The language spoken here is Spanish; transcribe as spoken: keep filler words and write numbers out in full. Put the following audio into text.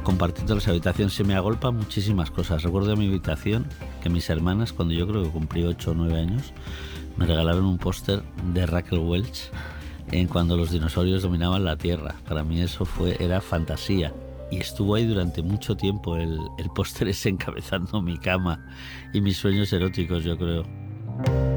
compartiendo las habitaciones. Se me agolpan muchísimas cosas. Recuerdo en mi habitación que mis hermanas, cuando yo creo que cumplí ocho o nueve años, me regalaron un póster de Raquel Welch en Cuando los dinosaurios dominaban la Tierra. Para mí eso fue era fantasía. Y estuvo ahí durante mucho tiempo el, el póster ese encabezando mi cama y mis sueños eróticos, yo creo.